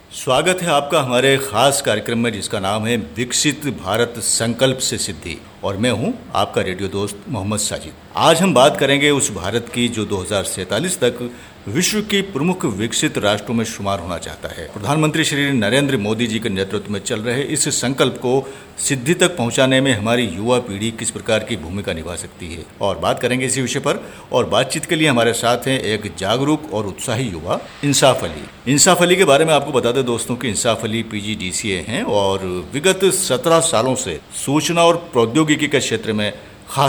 स्वागत है आपका हमारे खास कार्यक्रम में जिसका नाम है विकसित भारत संकल्प से सिद्धि। और मैं हूं आपका रेडियो दोस्त मोहम्मद साजिद। आज हम बात करेंगे उस भारत की जो 2047 तक विश्व की प्रमुख विकसित राष्ट्रों में शुमार होना चाहता है। प्रधानमंत्री श्री नरेंद्र मोदी जी के नेतृत्व में चल रहे इस संकल्प को सिद्धि तक पहुंचाने में हमारी युवा पीढ़ी किस प्रकार की भूमिका निभा सकती है, और बात करेंगे इसी विषय पर। और बातचीत के लिए हमारे साथ हैं एक जागरूक और उत्साही युवा इंसाफ अली। इंसाफ अली के बारे में आपको बता दें दोस्तों कि इंसाफ अली PGDCA हैं और विगत 17 सालों से सूचना और प्रौद्योगिकी के क्षेत्र में